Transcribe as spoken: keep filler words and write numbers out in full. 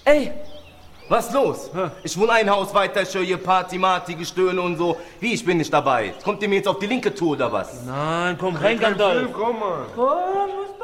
Ey, was los? Ja. Ich wohne ein Haus weiter, ich höre hier Party, Marty, Gestöhne und so. Wie, ich bin nicht dabei. Kommt ihr mir jetzt auf die linke Tour oder was? Nein, komm rein, Gandalf. Komm mal. Komm,